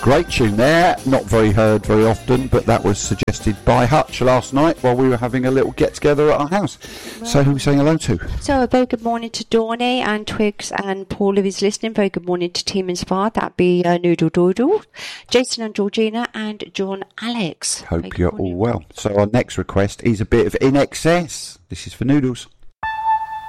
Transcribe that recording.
Great tune there, not very heard very often, but that was suggested by Hutch last night while we were having a little get-together at our house. Right. So who are we saying hello to? So a very good morning to Dawney and Twigs and Paul who is listening. Very good morning to Team Inspired. That'd be Noodle Doodle, Jason and Georgina and John Alex. Hope you're all well. So our next request is a bit of In Excess. This is for Noodles.